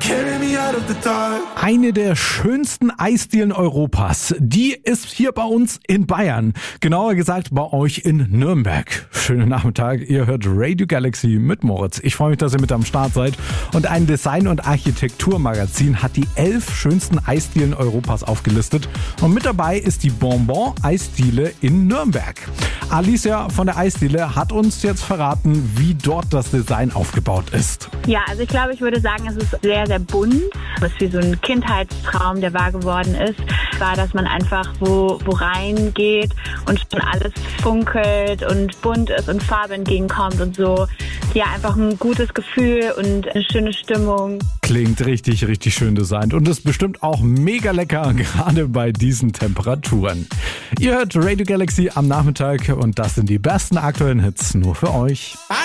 Eine der schönsten Eisdielen Europas, die ist hier bei uns in Bayern. Genauer gesagt bei euch in Nürnberg. Schönen Nachmittag, ihr hört Radio Galaxy mit Moritz. Ich freue mich, dass ihr mit am Start seid. Und ein Design- und Architekturmagazin hat die 11 schönsten Eisdielen Europas aufgelistet. Und mit dabei ist die Bonbon Eisdiele in Nürnberg. Alicia von der Eisdiele hat uns jetzt verraten, wie dort das Design aufgebaut ist. Ja, also ich glaube, ich würde sagen, es ist sehr, sehr bunt. Es ist wie so ein Kindheitstraum, der wahr geworden ist. War, dass man einfach wo reingeht und schon alles funkelt und bunt ist und Farbe entgegenkommt und so. Ja, einfach ein gutes Gefühl und eine schöne Stimmung. Klingt richtig, richtig schön designt und ist bestimmt auch mega lecker, gerade bei diesen Temperaturen. Ihr hört Radio Galaxy am Nachmittag und das sind die besten aktuellen Hits nur für euch.